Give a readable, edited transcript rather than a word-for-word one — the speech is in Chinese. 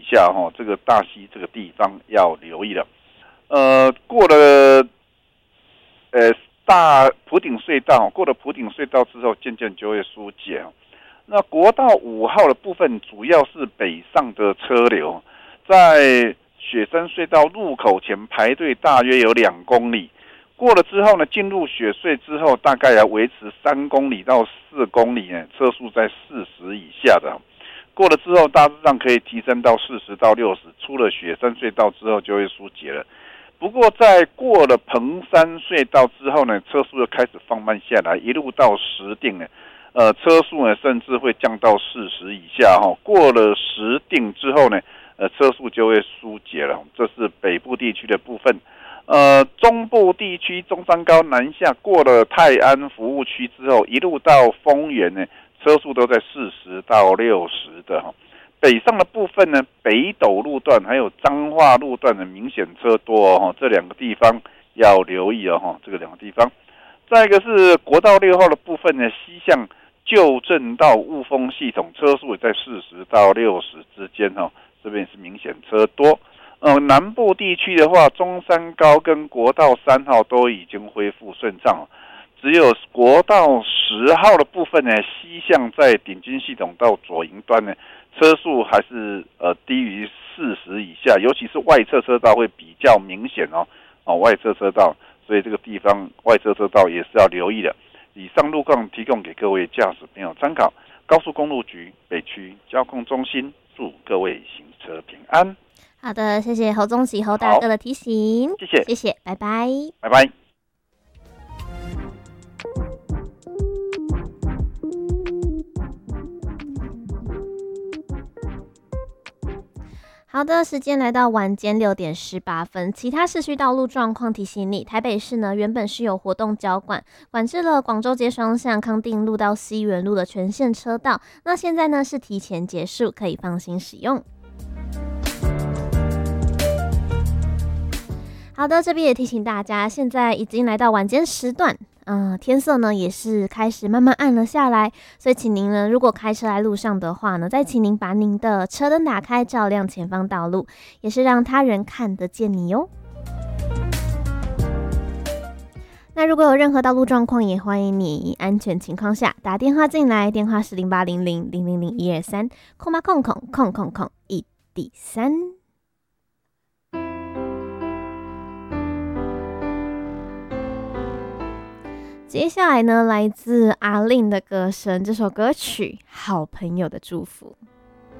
下这个大溪这个地方要留意了。过了大埔顶隧道，过了埔顶隧道之后，渐渐就会疏解。那国道5号的部分，主要是北上的车流，在雪山隧道入口前排队大约有2公里。过了之后呢，进入雪隧之后，大概要维持3公里到4公里呢，车速在40以下的。过了之后，大致上可以提升到40到60。出了雪山隧道之后，就会疏解了。不过，在过了彭山隧道之后呢，车速又开始放慢下来，一路到石碇呢，车速呢甚至会降到40以下哈。过了石碇之后呢，车速就会疏解了。这是北部地区的部分。中部地区中山高南下过了泰安服务区之后，一路到丰原呢，车速都在40到60的哈。北上的部分呢，北斗路段还有彰化路段的明显车多哦，这2个地方要留意哦，这个2个地方。再一个是国道6号的部分呢，西向旧正到雾峰系统车速也在40到60之间哦，这边是明显车多。南部地区的话，中山高跟国道3号都已经恢复顺畅，只有国道10号的部分呢，西向在顶金系统到左营端呢，车速还是低于40以下，尤其是外侧车道会比较明显外侧车道，所以这个地方外侧车道也是要留意的。以上路况提供给各位驾驶朋友参考。高速公路局北区交通中心祝各位行车平安。 好的，谢谢侯宗喜侯大哥的提醒，谢谢，拜拜， 拜拜。 好的，时间来到晚间6点18分。其他市区道路状况提醒你，台北市呢原本是有活动交管制了广州街双向康定路到西园路的全线车道，那现在呢是提前结束，可以放心使用。好的，这边也提醒大家，现在已经来到晚间时段，天色呢也是开始慢慢暗了下来，所以请您呢，如果开车来路上的话呢，再请您把您的车灯打开，照亮前方道路，也是让他人看得见你哟。那如果有任何道路状况，也欢迎你安全情况下打电话进来，电话是0800000123，空吧空空空空空1D3。接下来呢，来自阿令的歌声，这首歌曲《好朋友的祝福》。